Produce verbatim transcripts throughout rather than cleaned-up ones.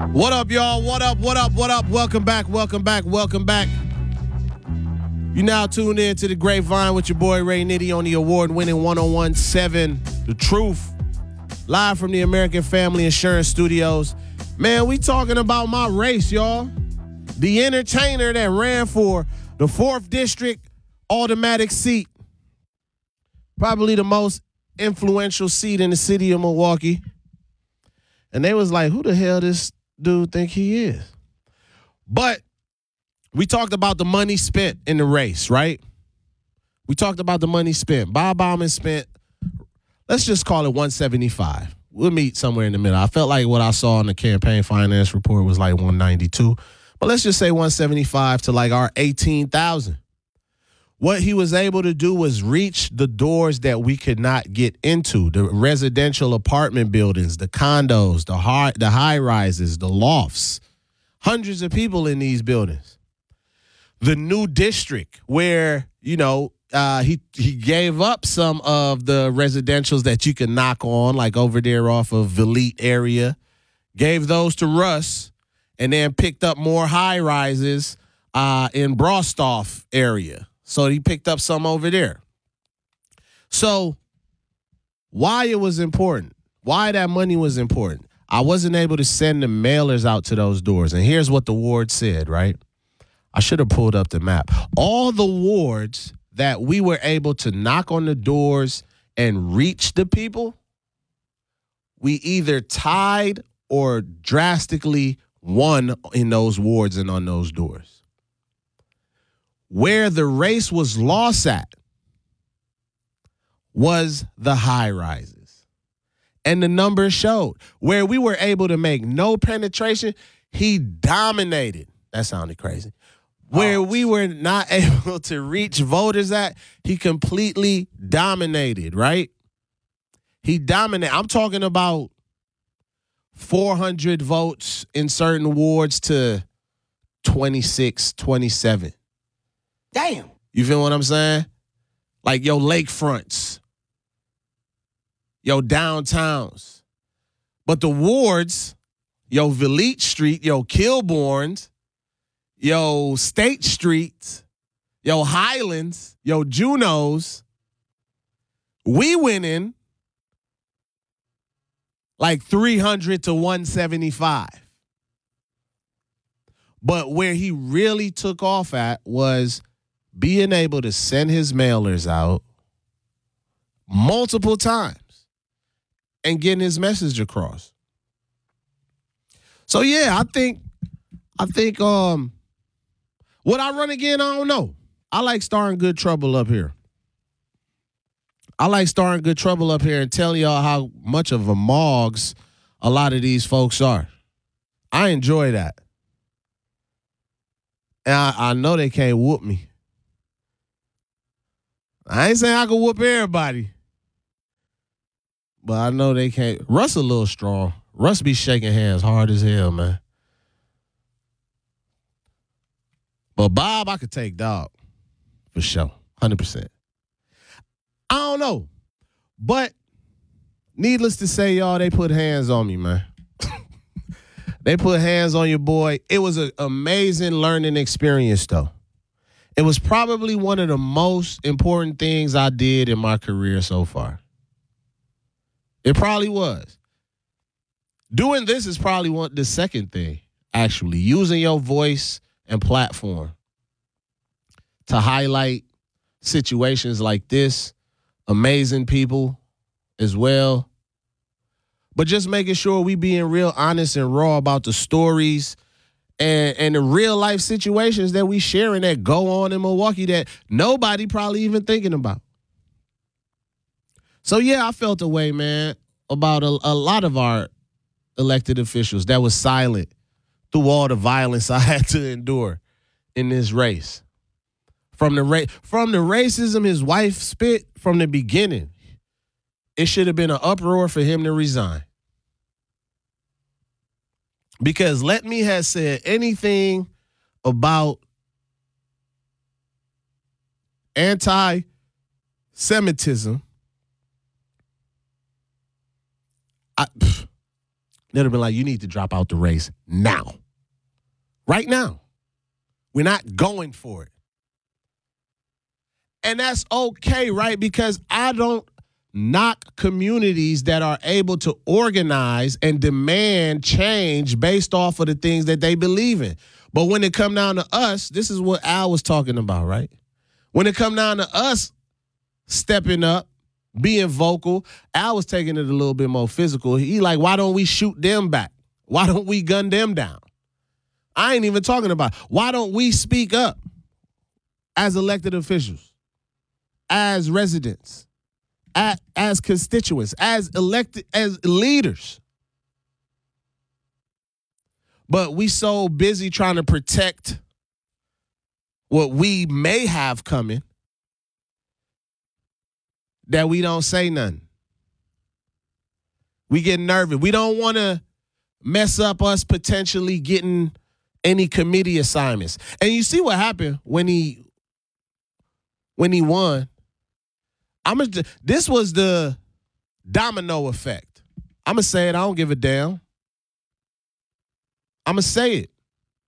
What up, y'all? What up, what up, what up? Welcome back, welcome back, welcome back. You now tuned in to The Grapevine with your boy Ray Nitty on the award-winning one oh one point seven The Truth. Live from the American Family Insurance Studios. Man, we talking about my race, y'all. The entertainer that ran for the fourth District automatic seat. Probably the most influential seat in the city of Milwaukee. And they was like, who the hell this dude think he is? But we talked about the money spent in the race, right? We talked about the money spent. Bob Bauman spent, let's just call it one seventy-five. We'll meet somewhere in the middle. I felt like what I saw in the campaign finance report was like one ninety-two. But let's just say one seventy-five to like our eighteen thousand. What he was able to do was reach the doors that we could not get into, the residential apartment buildings, the condos, the high, the high rises, the lofts, hundreds of people in these buildings. The new district where, you know, uh, he, he gave up some of the residentials that you could knock on, like over there off of Velite area, gave those to Russ, and then picked up more high rises uh, in Brostoff area. So he picked up some over there. So why it was important, why that money was important, I wasn't able to send the mailers out to those doors. And here's what the ward said, right? I should have pulled up the map. All the wards that we were able to knock on the doors and reach the people, we either tied or drastically won in those wards and on those doors. Where the race was lost at was the high rises. And the numbers showed. Where we were able to make no penetration, he dominated. That sounded crazy. Where oh. we were not able to reach voters at, he completely dominated, right? He dominated. I'm talking about four hundred votes in certain wards to twenty-six, twenty-seven. Damn. You feel what I'm saying? Like your lakefronts, your downtowns. But the wards, your Velite Street, your Kilbourns, your State Street, your Highlands, your Junos, we went in like three hundred to one seventy-five. But where he really took off at was being able to send his mailers out multiple times and getting his message across. So yeah, I think I think um would I run again? I don't know. I like starting good trouble up here. I like starting good trouble up here and telling y'all how much of a mogs a lot of these folks are. I enjoy that. And I, I know they can't whoop me. I ain't saying I can whoop everybody. But I know they can't. Russ a little strong. Russ be shaking hands hard as hell, man. But Bob, I could take dog. For sure. one hundred percent. I don't know. But needless to say, y'all, they put hands on me, man. They put hands on your boy. It was an amazing learning experience, though. It was probably one of the most important things I did in my career so far. It probably was. Doing this is probably one the second thing, actually. Using your voice and platform to highlight situations like this, amazing people as well. But just making sure we being real honest and raw about the stories and, and the real life situations that we sharing that go on in Milwaukee that nobody probably even thinking about. So, yeah, I felt a way, man, about a, a lot of our elected officials that was silent through all the violence I had to endure in this race. From the ra- from the racism his wife spit from the beginning, it should have been an uproar for him to resign. Because let me have said anything about anti-Semitism, I, they'd have been like, you need to drop out the race now. Right now. We're not going for it. And that's okay, right? Because I don't knock communities that are able to organize and demand change based off of the things that they believe in. But when it come down to us, this is what Al was talking about, right? When it come down to us stepping up, being vocal, Al was taking it a little bit more physical. He like, why don't we shoot them back? Why don't we gun them down? I ain't even talking about, why don't we speak up as elected officials, as residents, as, as constituents, as elected, as leaders? But we so busy trying to protect what we may have coming that we don't say nothing. We get nervous. We don't want to mess up us potentially getting any committee assignments. And you see what happened when he when he won. I'm a, this was the domino effect. I'm going to say it. I don't give a damn. I'm going to say it.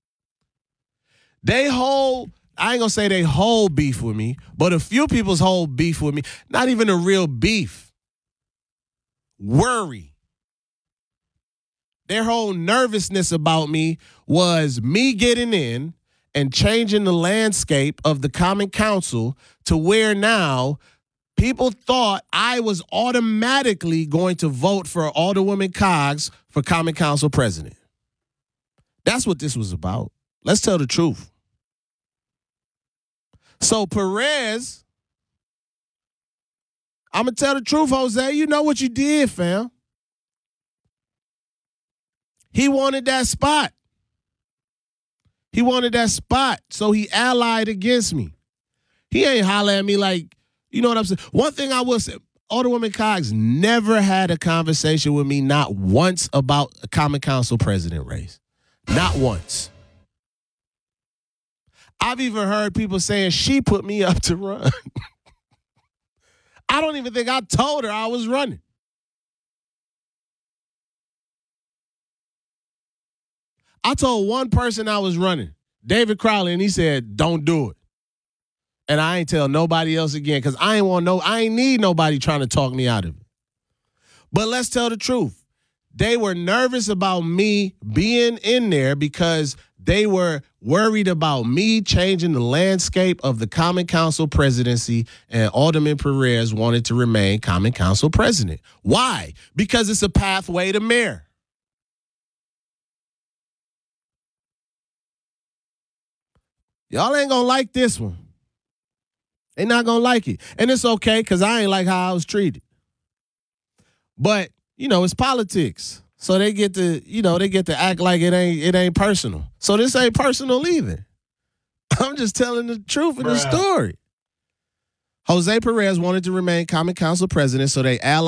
They hold, I ain't going to say they hold beef with me, but a few people's hold beef with me. Not even a real beef. Worry. Their whole nervousness about me was me getting in and changing the landscape of the Common Council to where now people thought I was automatically going to vote for Alderwoman Coggs for Common Council president. That's what this was about. Let's tell the truth. So Perez, I'm going to tell the truth, Jose. You know what you did, fam. He wanted that spot. He wanted that spot, so he allied against me. He ain't holler at me like, you know what I'm saying? One thing I will say, Alderwoman Coggs never had a conversation with me, not once, about a Common Council president race. Not once. I've even heard people saying she put me up to run. I don't even think I told her I was running. I told one person I was running, David Crowley, and he said, don't do it. And I ain't tell nobody else again because I ain't want no, I ain't need nobody trying to talk me out of it. But let's tell the truth. They were nervous about me being in there because they were worried about me changing the landscape of the Common Council presidency, and Alderman Perez wanted to remain Common Council president. Why? Because it's a pathway to mayor. Y'all ain't gonna like this one. They not gonna like it. And it's okay, because I ain't like how I was treated. But, you know, it's politics. So they get to, you know, they get to act like it ain't it ain't personal. So this ain't personal either. I'm just telling the truth of the story. Jose Perez wanted to remain Common Council president, so they allied